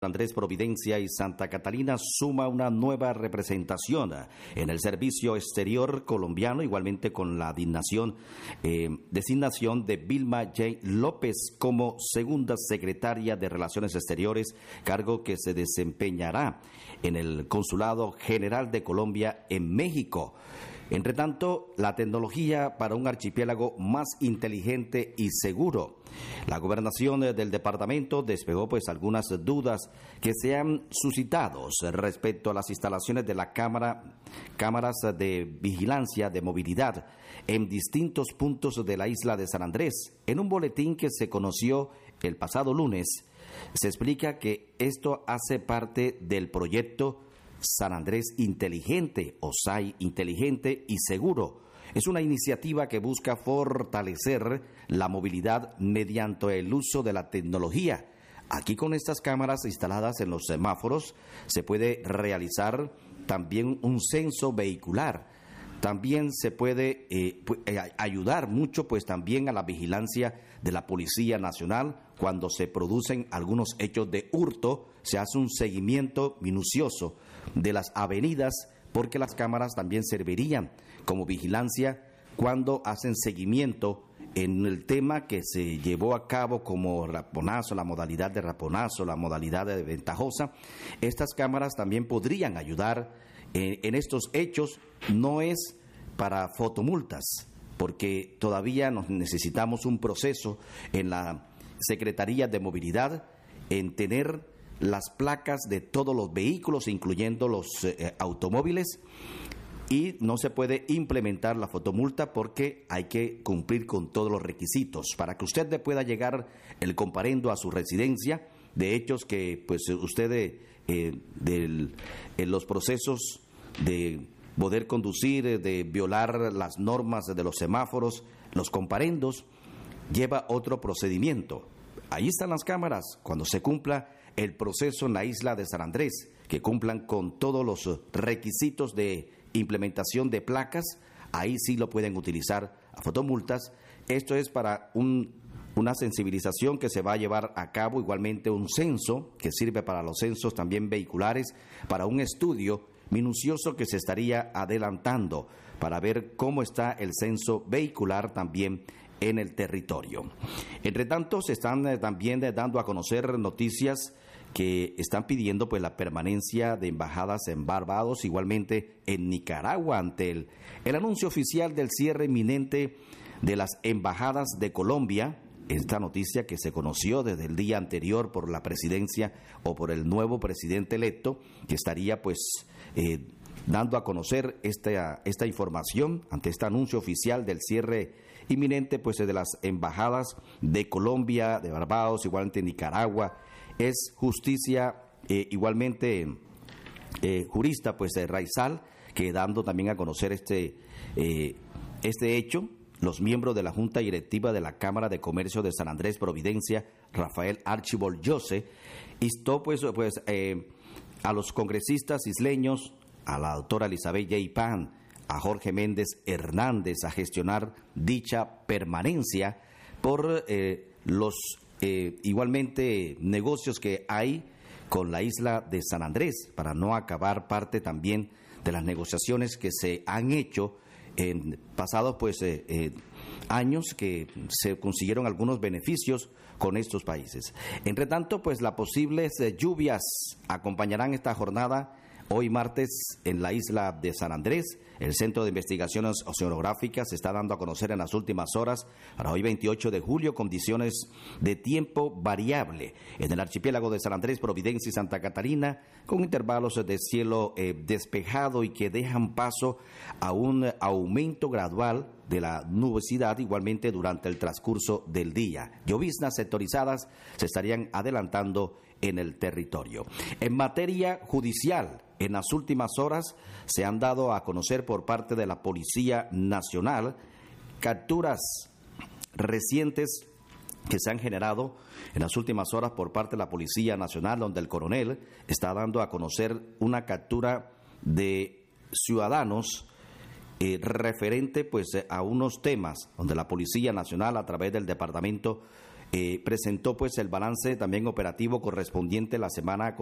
Andrés Providencia y Santa Catalina suma una nueva representación en el servicio exterior colombiano, igualmente con la designación de Vilma J. López como segunda secretaria de Relaciones Exteriores, cargo que se desempeñará en el Consulado General de Colombia en México. Entre tanto, la tecnología para un archipiélago más inteligente y seguro. La gobernación del departamento despejó algunas dudas que se han suscitado respecto a las instalaciones de la cámaras de vigilancia de movilidad en distintos puntos de la isla de San Andrés. En un boletín que se conoció el pasado lunes, se explica que esto hace parte del proyecto San Andrés Inteligente o SAI Inteligente y Seguro. Es una iniciativa que busca fortalecer la movilidad mediante el uso de la tecnología. Aquí con estas cámaras instaladas en los semáforos se puede realizar también un censo vehicular. También se puede ayudar mucho también a la vigilancia de la Policía Nacional cuando se producen algunos hechos de hurto. Se hace un seguimiento minucioso de las avenidas porque las cámaras también servirían como vigilancia cuando hacen seguimiento en el tema que se llevó a cabo como raponazo, la modalidad de raponazo, la modalidad de ventajosa. Estas cámaras también podrían ayudar en estos hechos. No es para fotomultas, porque todavía necesitamos un proceso en la Secretaría de Movilidad en tener las placas de todos los vehículos, incluyendo los automóviles, y no se puede implementar la fotomulta porque hay que cumplir con todos los requisitos para que usted le pueda llegar el comparendo a su residencia de hechos que usted en los procesos de poder conducir, de violar las normas de los semáforos, los comparendos, lleva otro procedimiento. Ahí están las cámaras cuando se cumpla el proceso en la isla de San Andrés, que cumplan con todos los requisitos de implementación de placas. Ahí sí lo pueden utilizar a fotomultas. Esto es para una sensibilización que se va a llevar a cabo, igualmente un censo que sirve para los censos también vehiculares, para un estudio minucioso que se estaría adelantando para ver cómo está el censo vehicular también en el territorio. Entre tanto, se están también dando a conocer noticias que están pidiendo la permanencia de embajadas en Barbados, igualmente en Nicaragua, ante el anuncio oficial del cierre inminente de las embajadas de Colombia. Esta noticia que se conoció desde el día anterior por la presidencia o por el nuevo presidente electo, que estaría dando a conocer esta información ante este anuncio oficial del cierre inminente de las embajadas de Colombia, de Barbados, igualmente Nicaragua. Es justicia igualmente jurista Raizal, que dando también a conocer este hecho. Los miembros de la Junta Directiva de la Cámara de Comercio de San Andrés Providencia, Rafael Archibald Jose, instó a los congresistas isleños, a la doctora Elizabeth J. Pan, a Jorge Méndez Hernández, a gestionar dicha permanencia por los igualmente negocios que hay con la isla de San Andrés, para no acabar parte también de las negociaciones que se han hecho en pasados años, que se consiguieron algunos beneficios con estos países. Entre tanto, las posibles lluvias acompañarán esta jornada hoy martes en la isla de San Andrés. El Centro de Investigaciones Oceanográficas se está dando a conocer en las últimas horas, para hoy 28 de julio, condiciones de tiempo variable en el archipiélago de San Andrés, Providencia y Santa Catalina, con intervalos de cielo despejado y que dejan paso a un aumento gradual de la nubosidad, igualmente durante el transcurso del día. Lloviznas sectorizadas se estarían adelantando en el territorio. En materia judicial, en las últimas horas se han dado a conocer por parte de la Policía Nacional capturas recientes que se han generado en las últimas horas por parte de la Policía Nacional, donde el coronel está dando a conocer una captura de ciudadanos referente a unos temas donde la Policía Nacional, a través del Departamento presentó pues el balance también operativo correspondiente a la semana